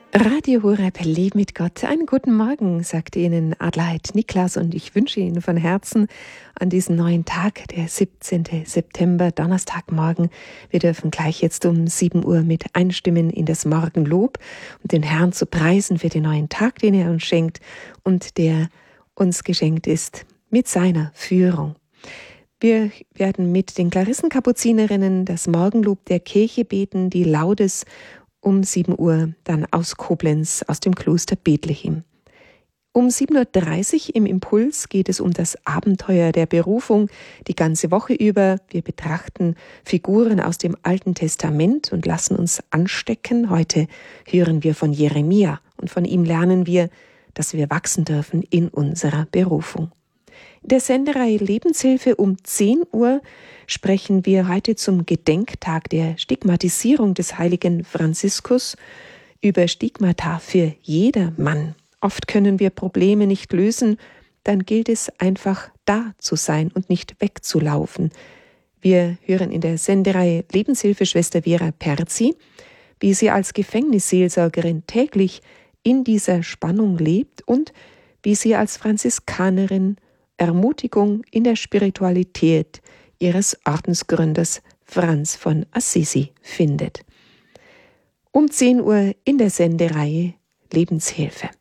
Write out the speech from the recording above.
Radio Horeb, Leben mit Gott. Einen guten Morgen, sagt Ihnen Adelheid Niklas, und ich wünsche Ihnen von Herzen an diesem neuen Tag, der 17. September, Donnerstagmorgen. Wir dürfen gleich jetzt um 7 Uhr mit einstimmen in das Morgenlob, um den Herrn zu preisen für den neuen Tag, den er uns schenkt und der uns geschenkt ist mit seiner Führung. Wir werden mit den Klarissenkapuzinerinnen das Morgenlob der Kirche beten, die Laudes um 7 Uhr dann aus Koblenz, aus dem Kloster Bethlehem. Um 7.30 Uhr im Impuls geht es um das Abenteuer der Berufung die ganze Woche über. Wir betrachten Figuren aus dem Alten Testament und lassen uns anstecken. Heute hören wir von Jeremia und von ihm lernen wir, dass wir wachsen dürfen in unserer Berufung. In der Sendereihe Lebenshilfe um 10 Uhr sprechen wir heute zum Gedenktag der Stigmatisierung des heiligen Franziskus über Stigmata für jedermann. Oft können wir Probleme nicht lösen, dann gilt es einfach da zu sein und nicht wegzulaufen. Wir hören in der Sendereihe Lebenshilfe Schwester Vera Perzi, wie sie als Gefängnisseelsorgerin täglich in dieser Spannung lebt und wie sie als Franziskanerin Ermutigung in der Spiritualität ihres Ordensgründers Franz von Assisi findet. Um 10 Uhr in der Sendereihe Lebenshilfe.